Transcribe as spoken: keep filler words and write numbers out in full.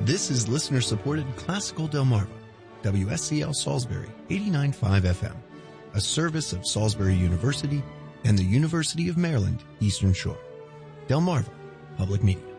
This is listener-supported Classical Delmarva, W S C L Salisbury, eighty-nine point five F M, a service of Salisbury University and the University of Maryland, Eastern Shore. Delmarva Public Media.